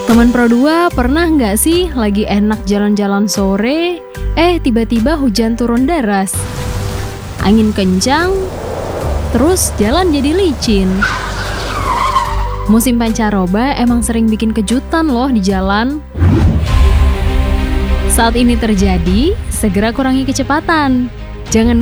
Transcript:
Teman Pro 2, pernah nggak sih lagi enak jalan-jalan sore, tiba-tiba hujan turun deras, angin kencang, terus jalan jadi licin. Musim pancaroba emang sering bikin kejutan loh di jalan. Saat ini terjadi, segera kurangi kecepatan. Jangan